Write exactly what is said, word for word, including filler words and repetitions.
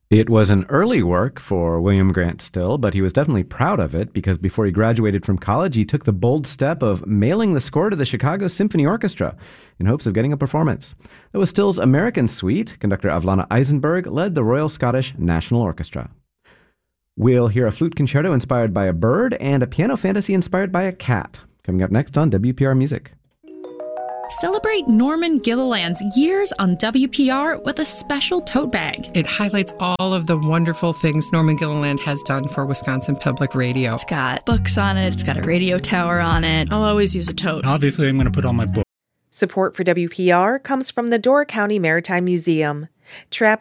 It was an early work for William Grant Still, but he was definitely proud of it because before he graduated from college, he took the bold step of mailing the score to the Chicago Symphony Orchestra in hopes of getting a performance. That was Still's American Suite. Conductor Avlana Eisenberg led the Royal Scottish National Orchestra. We'll hear a flute concerto inspired by a bird and a piano fantasy inspired by a cat. Coming up next on W P R Music. Celebrate Norman Gilliland's years on W P R with a special tote bag. It highlights all of the wonderful things Norman Gilliland has done for Wisconsin Public Radio. It's got books on it. It's got a radio tower on it. I'll always use a tote. Obviously, I'm going to put all my books. Support for W P R comes from the Door County Maritime Museum. Trapped